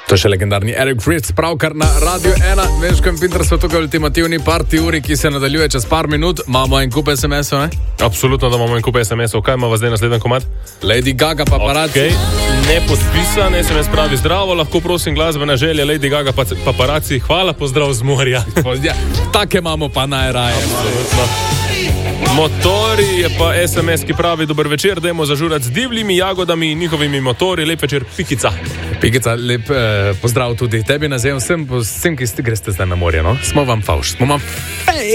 To je še legendarni Eric Fritz, pravkar na Radio 1. Veško in Pinter so tukaj ultimativni party uri, ki se nadaljuje čez par minut. Imamo en kup SMS-ov, ne? Absolutno, da imamo en kup SMS-ov. Kaj imamo zdaj naslednji komad? Lady Gaga, paparazzi. Okay. Nepodpisan, SMS pravi zdravo, lahko prosim glasbena želja Lady Gaga, paparazzi. Hvala, pozdrav z morja. Ja, take imamo pa najraje. Absolutno. Motori je pa SMS, ki pravi dober večer, dajmo zažurati z divljimi jagodami in njihovimi motori. Lep večer, Pikica. Pikica, lep pozdrav tudi tebi, nazivam vsem, ki greste zdaj na morje, no? Smo vam fauš, smo vam